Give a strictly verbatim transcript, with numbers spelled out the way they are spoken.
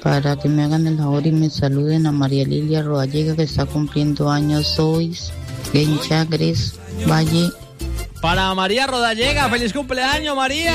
para que me hagan el favor y me saluden a María Lilia Rodallega, que está cumpliendo años hoy, en Chagres, Valle. Para María Rodallega, feliz cumpleaños, María.